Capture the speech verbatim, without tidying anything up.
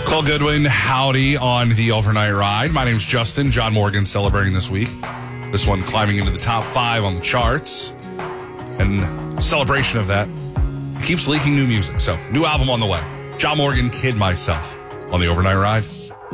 Cole Goodwin, howdy on the overnight ride. My name's Justin. John Morgan celebrating this week. This one climbing into the top five on the charts. And celebration of that, he keeps leaking new music. So, new album on the way. John Morgan, Kid Myself on the overnight ride.